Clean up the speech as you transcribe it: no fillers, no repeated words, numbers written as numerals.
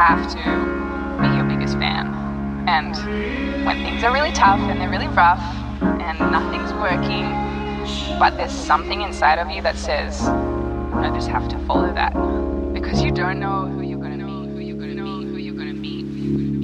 have to be your biggest fan. And when things are really tough and they're really rough and nothing's working, but there's something inside of you that says, I just have to follow that, because you don't know who you're going to